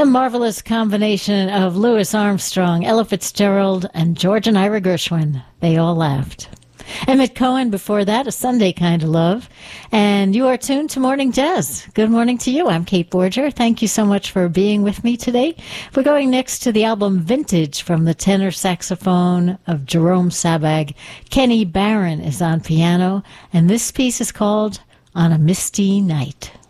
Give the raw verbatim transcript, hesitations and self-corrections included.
The marvelous combination of Louis Armstrong, Ella Fitzgerald, and George and Ira Gershwin. They all laughed. Emmett Cohen before that, A Sunday Kind of Love. And you are tuned to Morning Jazz. Good morning to you. I'm Kate Borger. Thank you so much for being with me today. We're going next to the album Vintage from the tenor saxophone of Jerome Sabag. Kenny Barron is on piano, and this piece is called On a Misty Night.